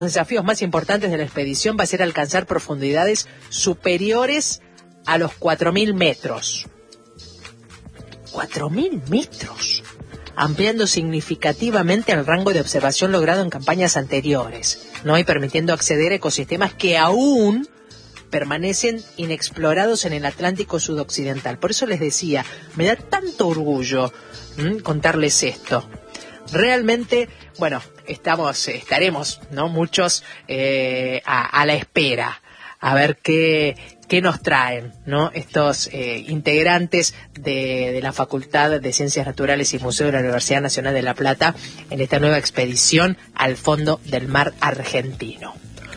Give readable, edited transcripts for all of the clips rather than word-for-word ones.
Los desafíos más importantes de la expedición va a ser alcanzar profundidades superiores a los 4.000 metros. 4.000 metros, ampliando significativamente el rango de observación logrado en campañas anteriores, ¿no? Y permitiendo acceder a ecosistemas que aún permanecen inexplorados en el Atlántico sudoccidental. Por eso les decía, me da tanto orgullo contarles esto. Realmente, bueno, estaremos, ¿no? Muchos a la espera, a ver qué nos traen, ¿no? Estos integrantes de la Facultad de Ciencias Naturales y Museo de la Universidad Nacional de La Plata en esta nueva expedición al fondo del mar argentino.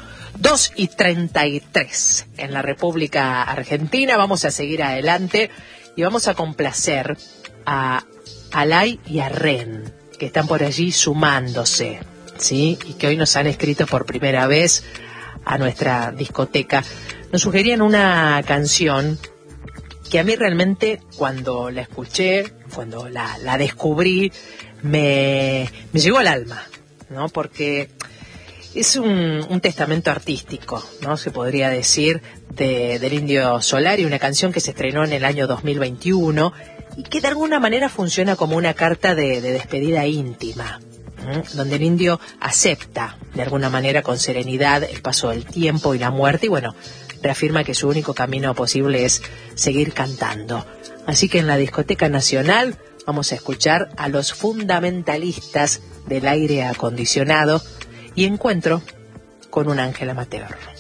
2:33 en la República Argentina. Vamos a seguir adelante y vamos a complacer a Alay y a Ren, que están por allí sumándose, ¿sí? Y que hoy nos han escrito por primera vez a nuestra discoteca. Nos sugerían una canción que a mí realmente, cuando la escuché, cuando la descubrí, me llegó al alma, ¿no? Porque es un testamento artístico, ¿no? Se podría decir, del Indio Solari, una canción que se estrenó en el año 2021 y que de alguna manera funciona como una carta de despedida íntima, donde el indio acepta de alguna manera con serenidad el paso del tiempo y la muerte y bueno, reafirma que su único camino posible es seguir cantando. Así que en la Discoteca Nacional vamos a escuchar a los fundamentalistas del aire acondicionado y encuentro con un ángel amateur.